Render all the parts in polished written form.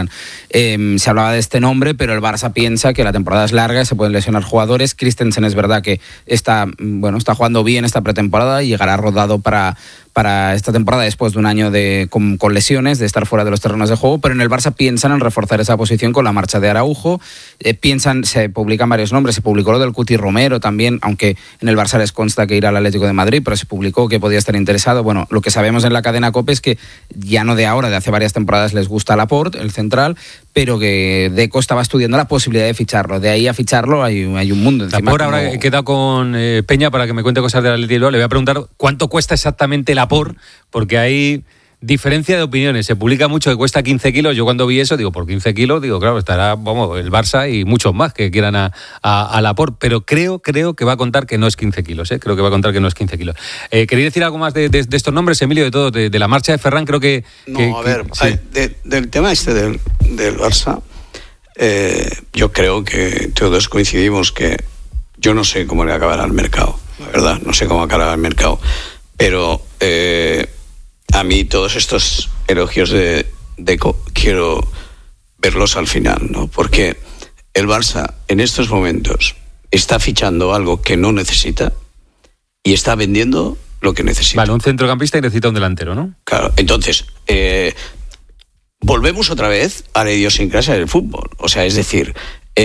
Ferran. Se hablaba de este nombre, pero el Barça piensa que la temporada es larga y se pueden lesionar jugadores. Christensen es verdad que está jugando bien esta pretemporada y llegará rodado para esta temporada después de un año con lesiones, de estar fuera de los terrenos de juego, pero en el Barça piensan en reforzar esa posición con la marcha de Araujo. Se publican varios nombres, se publicó lo del Cuti Romero también, aunque en el Barça les consta que irá al Atlético de Madrid, pero se publicó que podía estar interesado. Bueno, lo que sabemos en la cadena COPE es que ya no de ahora, de hace varias temporadas les gusta Laporte, el central, pero que Deco estaba estudiando la posibilidad de ficharlo. De ahí a ficharlo hay un mundo. Laporte, ahora he quedado con Peña para que me cuente cosas del Atlético. Le voy a preguntar cuánto cuesta exactamente Laporte, porque hay diferencia de opiniones. Se publica mucho que cuesta 15 kilos. Yo cuando vi eso, digo, por 15 kilos, claro, estará el Barça y muchos más que quieran a Laporte, pero creo que va a contar que no es 15 kilos, creo que va a contar que no es 15 kilos. ¿Queréis decir algo más de estos nombres, Emilio, de todo, de la marcha de Ferran? Creo que... Sí. Del tema del Barça, yo creo que todos coincidimos que yo no sé cómo le acabará el mercado, la verdad, no sé cómo acabará el mercado, pero a mí todos estos elogios de Deco quiero verlos al final, ¿no? Porque el Barça en estos momentos está fichando algo que no necesita y está vendiendo lo que necesita. Vale, un centrocampista y necesita un delantero, ¿no? Claro, entonces volvemos otra vez a la idiosincrasia del fútbol. O sea, es decir,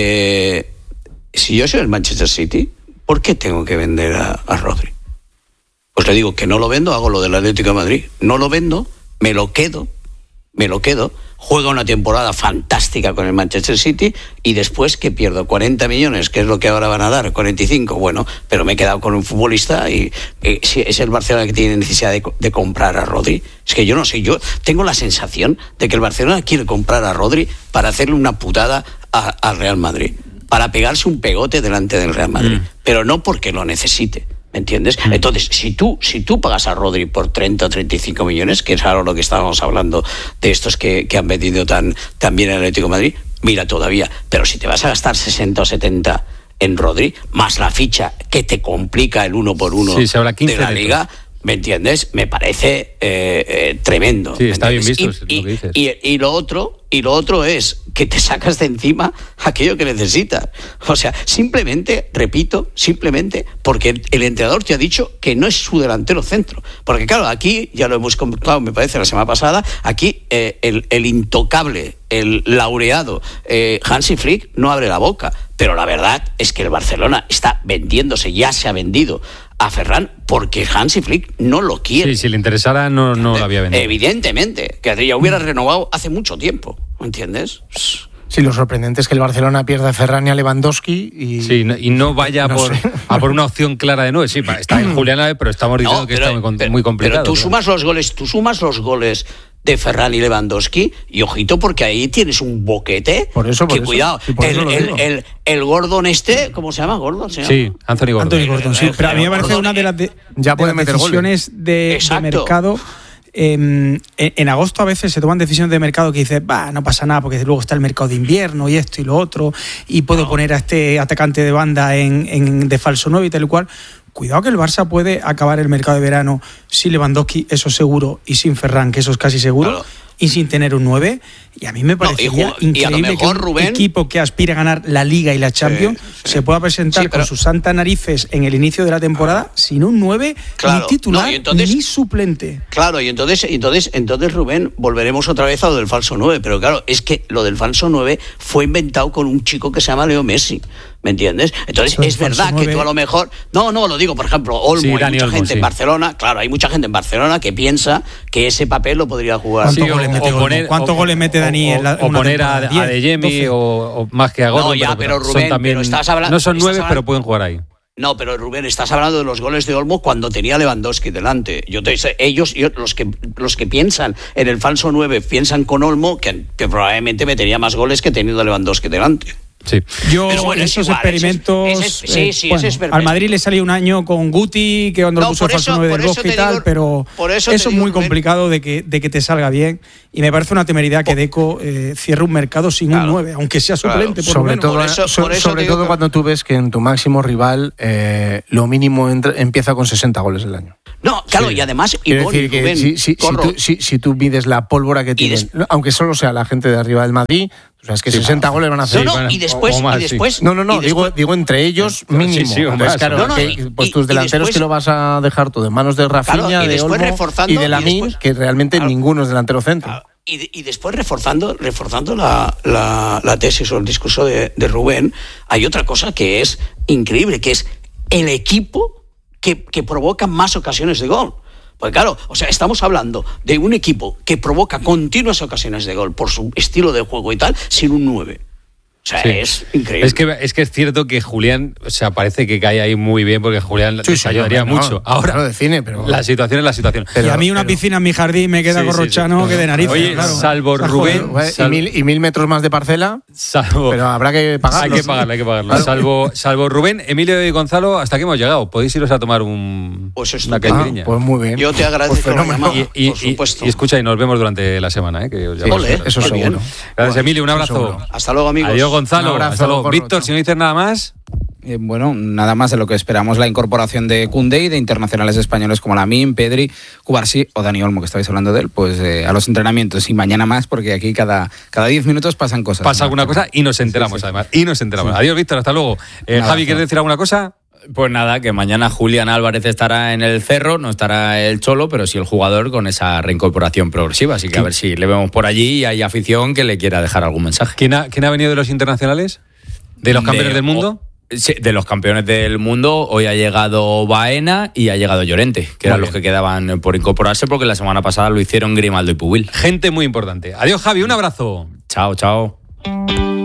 si yo soy el Manchester City, ¿por qué tengo que vender a Rodri? Pues le digo que no lo vendo, hago lo del Atlético de Madrid. No lo vendo, me lo quedo, juega una temporada fantástica con el Manchester City y después que pierdo 40 millones, que es lo que ahora van a dar, 45, bueno, pero me he quedado con un futbolista y si es el Barcelona que tiene necesidad de comprar a Rodri. Es que yo no sé, yo tengo la sensación de que el Barcelona quiere comprar a Rodri para hacerle una putada al Real Madrid, para pegarse un pegote delante del Real Madrid, pero no porque lo necesite. ¿Me entiendes? Entonces, si tú pagas a Rodri por 30 o 35 millones, que es ahora lo que estábamos hablando de estos que han vendido tan bien el Atlético de Madrid, mira todavía, pero si te vas a gastar 60 o 70 en Rodri, más la ficha que te complica el 1 por 1 de la Liga, ¿me entiendes? Me parece tremendo. Sí, está bien visto, es lo que dices. Y lo otro es que te sacas de encima aquello que necesitas. O sea, simplemente porque el entrenador te ha dicho que no es su delantero centro. Porque claro, aquí, ya lo hemos comentado, me parece, la semana pasada, aquí el intocable, el laureado Hansi Flick no abre la boca. Pero la verdad es que el Barcelona está vendiéndose, ya se ha vendido a Ferran porque Hansi Flick no lo quiere. Sí, si le interesara no lo había vendido. Evidentemente, que ya hubiera renovado hace mucho tiempo, ¿me entiendes? Sí, lo sorprendente es que el Barcelona pierda a Ferran y a Lewandowski y no vaya a por una opción clara de 9. Sí, está en Julián, pero estamos diciendo que está muy complicado. Pero tú sumas los goles de Ferran y Lewandowski y ojito porque ahí tienes un boquete. Por eso. Cuidado, sí, el Gordon ¿cómo se llama? ¿Gordon? Sí, Anthony Gordon. Sí, pero a mí me parece una de las decisiones de mercado. En agosto a veces se toman decisiones de mercado que dices, no pasa nada porque luego está el mercado de invierno y esto y lo otro y puedo poner a este atacante de banda de falso 9 y tal y cual. Cuidado que el Barça puede acabar el mercado de verano sin Lewandowski, eso seguro, y sin Ferran, que eso es casi seguro, claro, y sin tener un 9. Y a mí me parecería increíble que un equipo que aspira a ganar la Liga y la Champions se pueda presentar con sus santas narices en el inicio de la temporada sin un 9, ni titular, ni suplente. Claro, y entonces Rubén, volveremos otra vez a lo del falso 9, pero claro, es que lo del falso 9 fue inventado con un chico que se llama Leo Messi. ¿Me entiendes? Entonces es verdad que tú a lo mejor... No, lo digo, por ejemplo, Olmo, hay mucha gente en Barcelona, claro, hay mucha gente en Barcelona que piensa que ese papel lo podría jugar. ¿Cuántos goles mete Dani en o poner a Adeyemi o más que a Gordon? No, ya, pero Rubén, también, estás hablando... No son 9, pero pueden jugar ahí. No, pero Rubén, estás hablando de los goles de Olmo cuando tenía Lewandowski delante. Los que piensan en el falso 9 piensan con Olmo que probablemente metería más goles que teniendo a Lewandowski delante. Sí. Esos experimentos al Madrid le salió un año con Guti que cuando lo puso el falso 9 del Bosque y tal, pero eso es muy complicado de que te salga bien y me parece una temeridad que Deco cierre un mercado sin un 9, aunque sea suplente, sobre todo cuando tú ves que en tu máximo rival lo mínimo empieza con 60 goles el año. No, claro, y además, quiero decir que si tú mides la pólvora que tienen, aunque solo sea la gente de arriba del Madrid, o sea, es que 60 goles van a hacer. Y después. Digo entre ellos mínimo. Entonces, claro, pues tus delanteros que lo vas a dejar todo en manos de Rafinha, de Olmo y de Lamine, que realmente ninguno es delantero centro. Y después, reforzando la tesis o el discurso de Rubén, hay otra cosa que es increíble, que es el equipo que provoca más ocasiones de gol. Porque claro, o sea, estamos hablando de un equipo que provoca continuas ocasiones de gol por su estilo de juego y tal, sin un 9. O sea, es increíble. Es que es cierto que Julián, o sea, parece que cae ahí muy bien porque Julián les ayudaría mucho. Ahora, claro, define, pero la situación es la situación. Y a mí una piscina en mi jardín me queda corrochano que de narices. Oye, claro. Salvo Rubén... Y 1000 metros más de parcela, pero habrá que pagarlo. Hay que pagarlo. Claro. Salvo Rubén, Emilio y Gonzalo, hasta aquí hemos llegado. Podéis iros a tomar una caipirinha. Pues muy bien. Yo te agradezco la llamada, por supuesto. Y escucha, y nos vemos durante la semana. Que os eso seguro. Gracias, Emilio. Un abrazo. Hasta luego, amigos. Adiós, Gonzalo. Hasta luego. Víctor, si no dices nada más. Bueno, nada más de lo que esperamos, la incorporación de Koundé y de internacionales españoles como Lamine, Pedri, Cubarsí o Dani Olmo, que estabais hablando de él, pues a los entrenamientos y mañana más, porque aquí cada 10 minutos pasan cosas. Pasa alguna cosa y nos enteramos, además. Y nos enteramos. Adiós, Víctor, hasta luego. Javi, ¿quieres decir alguna cosa? Pues nada, que mañana Julián Álvarez estará en el Cerro, no estará el Cholo, pero sí el jugador con esa reincorporación progresiva. Así que a ver si le vemos por allí y hay afición que le quiera dejar algún mensaje. ¿Quién ha venido de los internacionales? ¿De los campeones del mundo? Sí, de los campeones del mundo. Hoy ha llegado Baena y ha llegado Llorente, que eran los que quedaban por incorporarse, porque la semana pasada lo hicieron Grimaldo y Pubil. Gente muy importante. Adiós, Javi, un abrazo. Chao, chao.